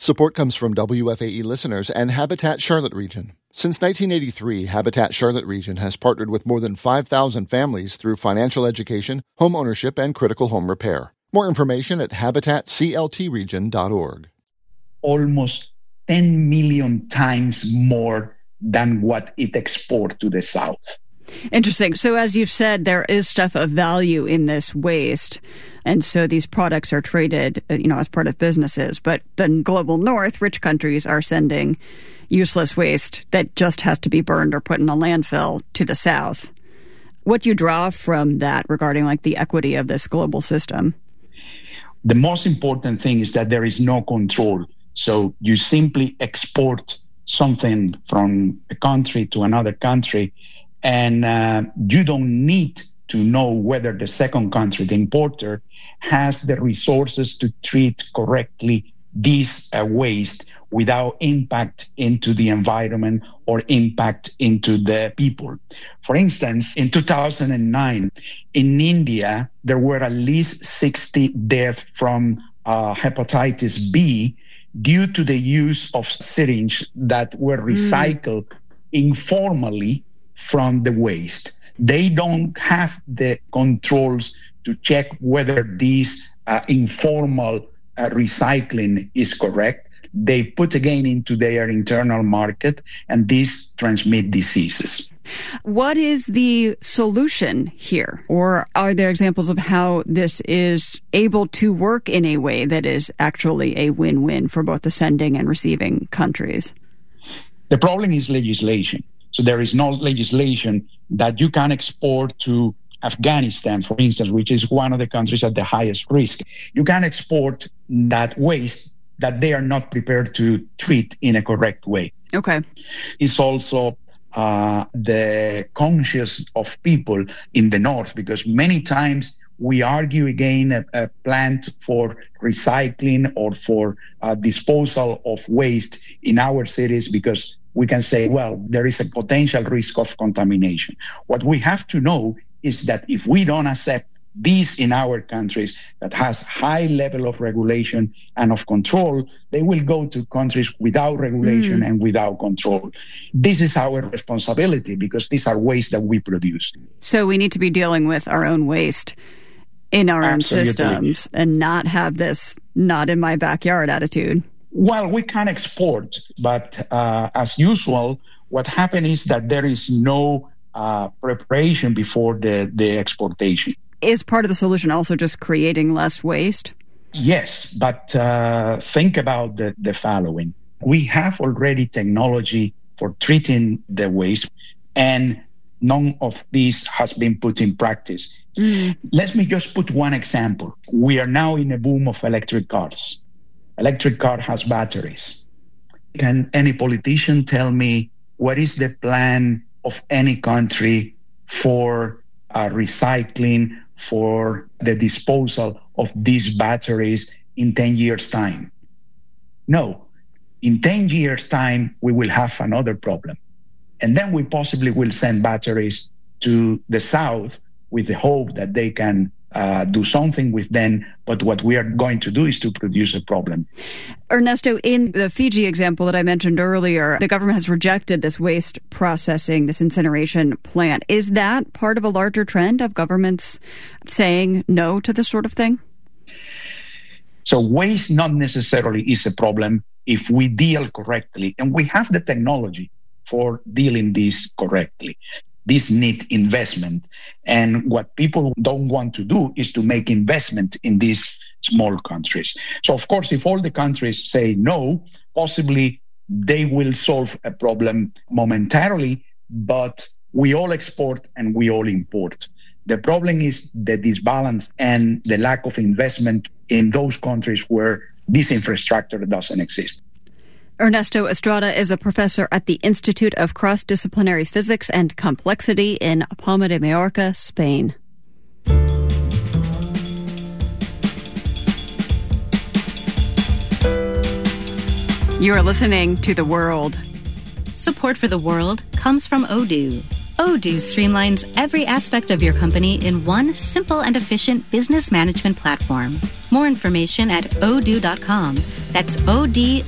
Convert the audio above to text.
Support comes from WFAE listeners and Habitat Charlotte Region. Since 1983, Habitat Charlotte Region has partnered with more than 5,000 families through financial education, home ownership, and critical home repair. More information at habitatcltregion.org. Almost 10 million times more than what it exports to the South. Interesting. So as you've said, there is stuff of value in this waste. And so these products are traded, as part of businesses. But the global North, rich countries, are sending useless waste that just has to be burned or put in a landfill to the South. What do you draw from that regarding the equity of this global system? The most important thing is that there is no control. So you simply export something from a country to another country, and you don't need to know whether the second country, the importer, has the resources to treat correctly this waste without impact into the environment or impact into the people. For instance, in 2009, in India, there were at least 60 deaths from hepatitis B due to the use of syringes that were recycled informally from the waste. They don't have the controls to check whether this informal recycling is correct. They put again into their internal market, and this transmit diseases. What is the solution here? Or are there examples of how this is able to work in a way that is actually a win-win for both the sending and receiving countries? The problem is legislation. So there is no legislation that you can export to Afghanistan, for instance, which is one of the countries at the highest risk. You can export that waste that they are not prepared to treat in a correct way. Okay. It's also the conscience of people in the North, because many times we argue again a plant for recycling or for disposal of waste in our cities because we can say, well, there is a potential risk of contamination. What we have to know is that if we don't accept this in our countries that has high level of regulation and of control, they will go to countries without regulation and without control. This is our responsibility because these are waste that we produce. So we need to be dealing with our own waste in our own systems and not have this not in my backyard attitude. Well, we can export, but as usual, what happens is that there is no preparation before the exportation. Is part of the solution also just creating less waste? Yes, but think about the following. We have already technology for treating the waste, and none of this has been put in practice. Let me just put one example. We are now in a boom of electric cars. Electric car has batteries. Can any politician tell me what is the plan of any country for recycling, for the disposal of these batteries in 10 years' time? No. In 10 years' time, we will have another problem. And then we possibly will send batteries to the South with the hope that they can do something with them, but what we are going to do is to produce a problem. Ernesto, in the Fiji example that I mentioned earlier, the government has rejected this waste processing, this incineration plant. Is that part of a larger trend of governments saying no to this sort of thing? So waste not necessarily is a problem if we deal correctly, and we have the technology for dealing this correctly. This need investment. And what people don't want to do is to make investment in these small countries. So, of course, if all the countries say no, possibly they will solve a problem momentarily, but we all export and we all import. The problem is the disbalance and the lack of investment in those countries where this infrastructure doesn't exist. Ernesto Estrada is a professor at the Institute of Cross-Disciplinary Physics and Complexity in Palma de Mallorca, Spain. You are listening to The World. Support for The World comes from Odoo. Odoo streamlines every aspect of your company in one simple and efficient business management platform. More information at odoo.com. That's OD